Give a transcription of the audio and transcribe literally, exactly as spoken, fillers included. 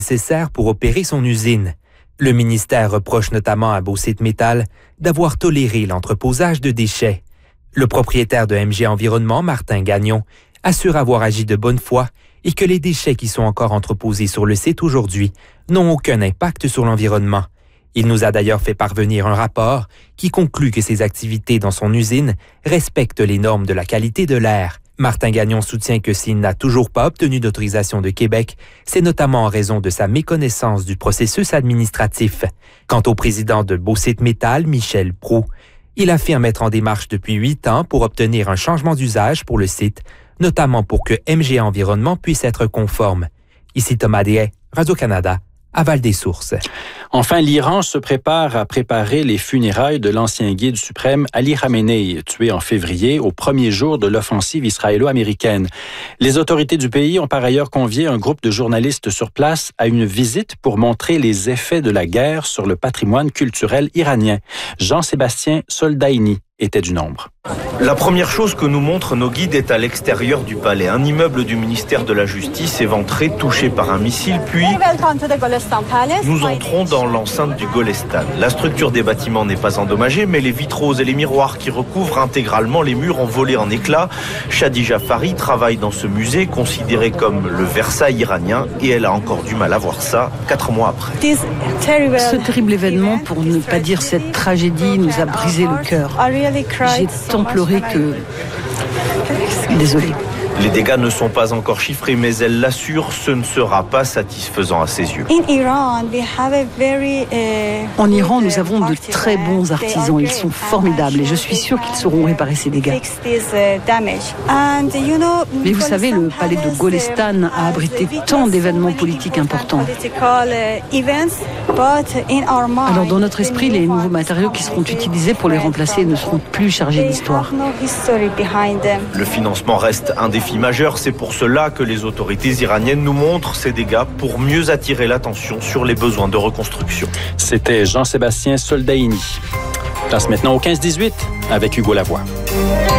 nécessaires pour opérer son usine. Le ministère reproche notamment à Bauxite Métal d'avoir toléré l'entreposage de déchets. Le propriétaire de M G Environnement, Martin Gagnon, assure avoir agi de bonne foi et que les déchets qui sont encore entreposés sur le site aujourd'hui n'ont aucun impact sur l'environnement. Il nous a d'ailleurs fait parvenir un rapport qui conclut que ses activités dans son usine respectent les normes de la qualité de l'air. Martin Gagnon soutient que s'il n'a toujours pas obtenu d'autorisation de Québec, c'est notamment en raison de sa méconnaissance du processus administratif. Quant au président de Bauxite Métal, Michel Proulx, il affirme être en démarche depuis huit ans pour obtenir un changement d'usage pour le site, notamment pour que M G Environnement puisse être conforme. Ici Thomas Deshaies, Radio-Canada, à Val-des-Sources. Enfin, l'Iran se prépare à préparer les funérailles de l'ancien guide suprême Ali Khamenei, tué en février au premier jour de l'offensive israélo-américaine. Les autorités du pays ont par ailleurs convié un groupe de journalistes sur place à une visite pour montrer les effets de la guerre sur le patrimoine culturel iranien. Jean-Sébastien Soldaini était du nombre. La première chose que nous montrent nos guides est à l'extérieur du palais. Un immeuble du ministère de la Justice éventré, touché par un missile, puis nous entrons dans l'enceinte du Golestan. La structure des bâtiments n'est pas endommagée, mais les vitraux et les miroirs qui recouvrent intégralement les murs ont volé en éclats. Shadi Jafari travaille dans ce musée, considéré comme le Versailles iranien, et elle a encore du mal à voir ça, quatre mois après. Ce terrible événement, pour ne pas dire cette tragédie, nous a brisé le cœur. J'ai tant pleuré que... Désolée. Les dégâts ne sont pas encore chiffrés, mais elle l'assure, ce ne sera pas satisfaisant à ses yeux. En Iran, nous avons de très bons artisans. Ils sont formidables et je suis sûre qu'ils sauront réparer ces dégâts. Mais vous savez, le palais de Golestan a abrité tant d'événements politiques importants. Alors, dans notre esprit, les nouveaux matériaux qui seront utilisés pour les remplacer ne seront plus chargés d'histoire. Le financement reste un défi majeur, c'est pour cela que les autorités iraniennes nous montrent ces dégâts pour mieux attirer l'attention sur les besoins de reconstruction. C'était Jean-Sébastien Soldaini. Place maintenant au quinze dix-huit avec Hugo Lavoie.